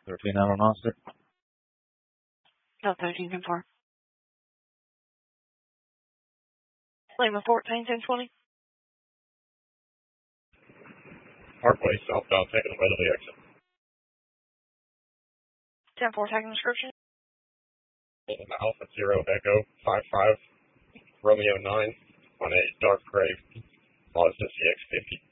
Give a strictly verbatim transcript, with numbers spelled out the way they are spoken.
thirteen out on Austin. No, thirteen and four. Lima fourteen, ten twenty. Parkway, southbound, taking away to the exit. ten four, taking description. Alpha Zero Echo five five Romeo nine on a dark gray Mazda C X fifty.